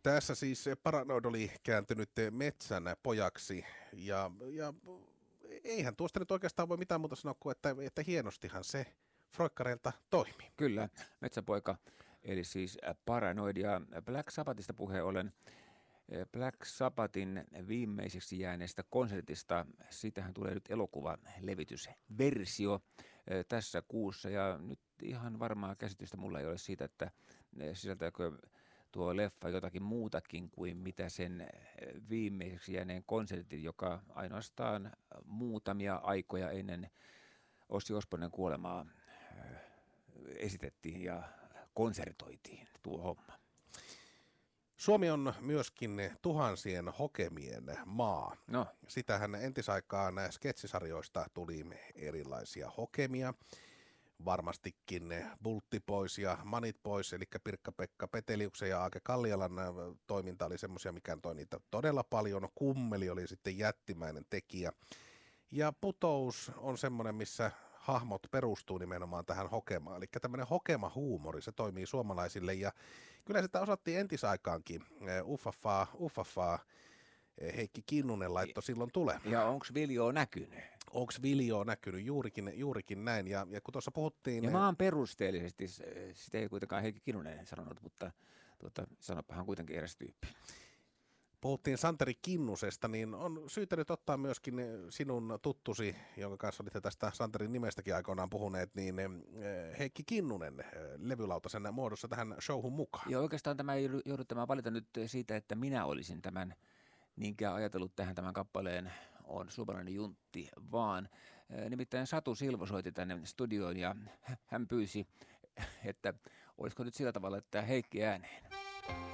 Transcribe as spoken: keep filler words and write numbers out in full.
Tässä siis Paranoid oli kääntynyt metsän pojaksi ja, ja eihän tuosta nyt oikeastaan voi mitään muuta sanoa kuin, että, että hienostihan se Froikkareilta toimi. Kyllä, Metsäpoika, eli siis Paranoid ja Black Sabbathista puheen ollen. Black Sabbathin viimeiseksi jääneestä konsertista, siitähän tulee nyt elokuvan levitysversio tässä kuussa ja nyt ihan varmaa käsitystä mulla ei ole siitä, että sisältääkö tuo leffa jotakin muutakin kuin mitä sen viimeiseksi jääneen konsertin, joka ainoastaan muutamia aikoja ennen Ossi Osbornen kuolemaa esitettiin ja konsertoitiin tuo homma. Suomi on myöskin tuhansien hokemien maa. No. Sitähän entisaikaan sketsisarjoista tuli erilaisia hokemia. Varmastikin Bultti pois ja Manit pois, eli Pirkka-Pekka Peteliuksen ja Aake Kallialan toiminta oli semmoisia, mikä toi niitä todella paljon. Kummeli oli sitten jättimäinen tekijä. Ja Putous on semmoinen, missä hahmot perustuu nimenomaan tähän hokemaan. Eli tämmöinen hokema-huumori, se toimii suomalaisille ja kyllä sitä osattiin entisaikaankin. Uffafaa, uffafaa Heikki Kinnunen laittoi silloin tulemaan. Ja onko Viljo näkynyt? Onko Viljo näkynyt? Juurikin, juurikin näin. Ja, ja kun tuossa puhuttiin... Ja maan perusteellisesti, sitä ei kuitenkaan Heikki Kinnunen sanonut, mutta tuota, sanopahan kuitenkin eräs tyyppi. Puhuttiin Santeri Kinnusesta, niin on syytä nyt ottaa myöskin sinun tuttusi, jonka kanssa olitte tästä Santerin nimestäkin aikoinaan puhuneet, niin Heikki Kinnunen levylautasen muodossa tähän showhun mukaan. Joo, oikeastaan tämä ei joudu tämä valita nyt siitä, että minä olisin tämän niinkään ajatellut tähän tämän kappaleen on suomalainen juntti, vaan nimittäin Satu Silvo soitti tänne studioon ja hän pyysi, että olisiko nyt sillä tavalla, että Heikki ääneen.